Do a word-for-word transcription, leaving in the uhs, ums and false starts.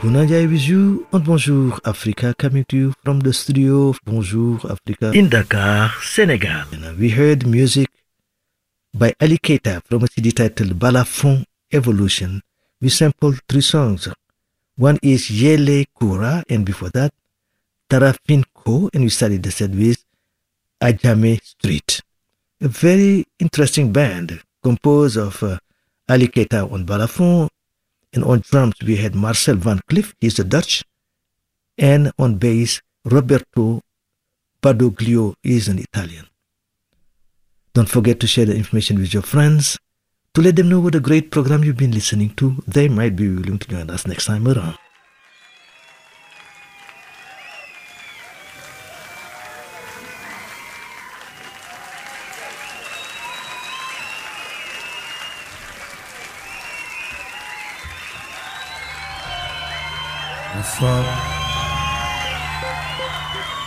Gunajai with you on Bonjour Africa, coming to you from the studio of Bonjour Africa in Dakar, Senegal. And we heard music by Ali Keita from a C D titled Balafon Evolution. We sampled three songs. One is Yele Kura, and before that, Tarafin Ko, and we started the set with Ajame Street. A very interesting band composed of uh, Ali Keita on balafon, and on drums we had Marcel van Cliff, he's a Dutch, and on bass Roberto Badoglio, is an Italian. Don't forget to share the information with your friends to let them know what a great program you've been listening to. They might be willing to join us next time around. Bonsoir.